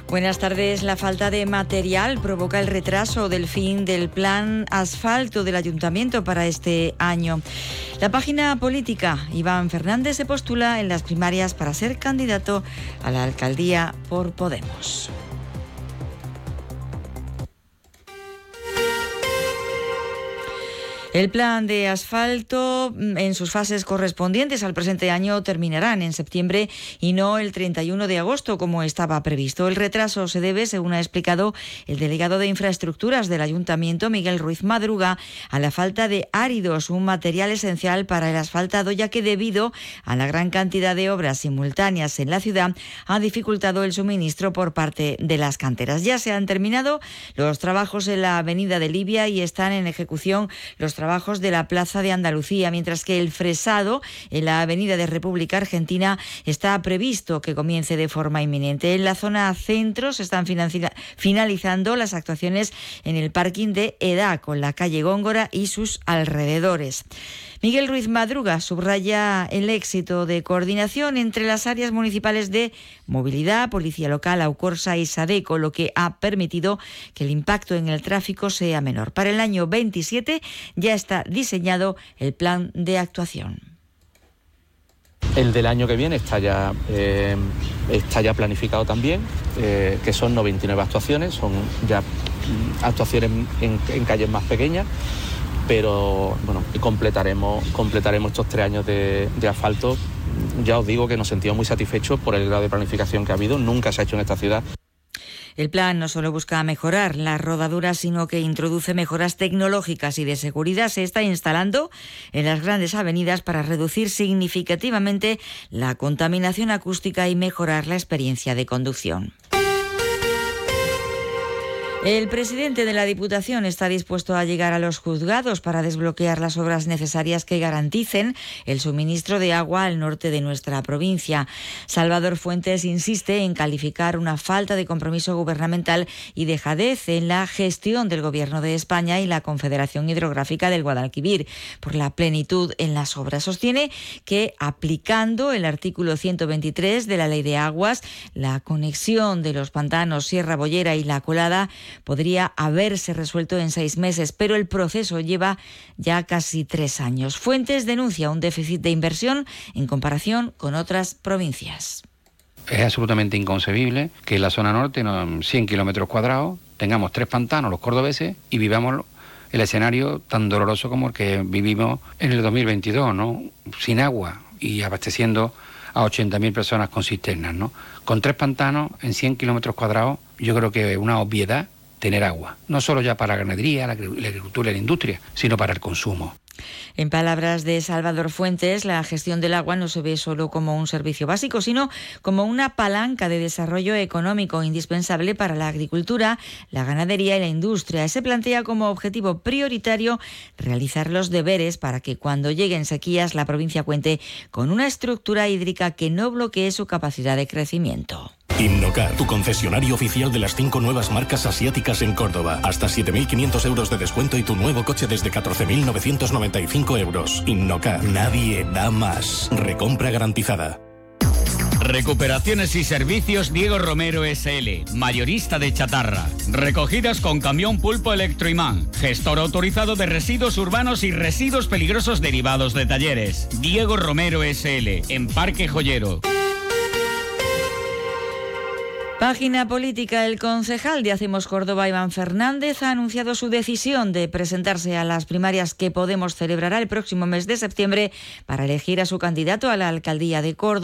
Buenas tardes. La falta de material provoca el retraso del fin del plan asfalto del Ayuntamiento para este año. La página política, Iván Fernández se postula en las primarias para ser candidato a la alcaldía por Podemos. El plan de asfalto en sus fases correspondientes al presente año terminarán en septiembre y no el 31 de agosto como estaba previsto. El retraso se debe, según ha explicado el delegado de Infraestructuras del Ayuntamiento, Miguel Ruiz Madruga, a la falta de áridos, un material esencial para el asfaltado, ya que debido a la gran cantidad de obras simultáneas en la ciudad ha dificultado el suministro por parte de las canteras. Ya se han terminado los trabajos en la avenida de Libia y están en ejecución los trabajos de la Plaza de Andalucía, mientras que el fresado en la Avenida de República Argentina está previsto que comience de forma inminente. En la zona centro se están finalizando las actuaciones en el parking de EDA con la calle Góngora y sus alrededores. Miguel Ruiz Madruga subraya el éxito de coordinación entre las áreas municipales de Movilidad, Policía Local, Aucorsa y Sadeco, lo que ha permitido que el impacto en el tráfico sea menor. Para el año 27 ya está diseñado el plan de actuación. El del año que viene está ya planificado también, que son 99 actuaciones, son ya actuaciones en calles más pequeñas, pero bueno, completaremos estos 3 años de asfalto. Ya os digo que nos sentimos muy satisfechos por el grado de planificación que ha habido, nunca se ha hecho en esta ciudad. El plan no solo busca mejorar las rodaduras, sino que introduce mejoras tecnológicas y de seguridad. Se está instalando en las grandes avenidas para reducir significativamente la contaminación acústica y mejorar la experiencia de conducción. El presidente de la Diputación está dispuesto a llegar a los juzgados para desbloquear las obras necesarias que garanticen el suministro de agua al norte de nuestra provincia. Salvador Fuentes insiste en calificar una falta de compromiso gubernamental y dejadez en la gestión del Gobierno de España y la Confederación Hidrográfica del Guadalquivir por la plenitud en las obras. Sostiene que aplicando el artículo 123 de la Ley de Aguas, la conexión de los pantanos Sierra Bollera y La Colada podría haberse resuelto en 6 meses, pero el proceso lleva ya casi 3 años. Fuentes denuncia un déficit de inversión en comparación con otras provincias. Es absolutamente inconcebible que en la zona norte, en 100 kilómetros cuadrados, tengamos 3 pantanos, los cordobeses, y vivamos el escenario tan doloroso como el que vivimos en el 2022, ¿no? Sin agua y abasteciendo a 80.000 personas con cisternas, ¿no? Con 3 pantanos en 100 kilómetros cuadrados, yo creo que es una obviedad tener agua, no solo ya para la ganadería, la agricultura y la industria, sino para el consumo. En palabras de Salvador Fuentes, la gestión del agua no se ve solo como un servicio básico, sino como una palanca de desarrollo económico indispensable para la agricultura, la ganadería y la industria. Se plantea como objetivo prioritario realizar los deberes para que cuando lleguen sequías la provincia cuente con una estructura hídrica que no bloquee su capacidad de crecimiento. Innocar, tu concesionario oficial de las 5 nuevas marcas asiáticas en Córdoba. Hasta 7.500 euros de descuento y tu nuevo coche desde 14.995 euros. Innocar, nadie da más. Recompra garantizada. Recuperaciones y servicios Diego Romero S.L., mayorista de chatarra. Recogidas con camión Pulpo Electroimán. Gestor autorizado de residuos urbanos y residuos peligrosos derivados de talleres. Diego Romero S.L., en Parque Joyero. Página política. El concejal de Hacemos Córdoba, Iván Fernández, ha anunciado su decisión de presentarse a las primarias que Podemos celebrará el próximo mes de septiembre para elegir a su candidato a la alcaldía de Córdoba.